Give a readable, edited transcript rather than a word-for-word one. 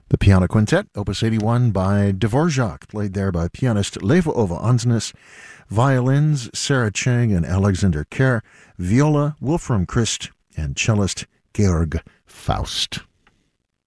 The Piano Quintet, Opus 81 by Dvorak, played there by pianist Leva Ova Ansnes, violins Sarah Cheng and Alexander Kerr, viola Wolfram Christ, and cellist Georg Faust.